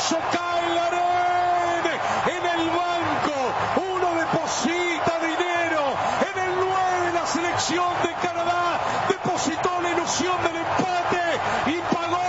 eso cae Larén en el banco. Uno deposita dinero en el 9. La selección de Canadá depositó la ilusión del empate y pagó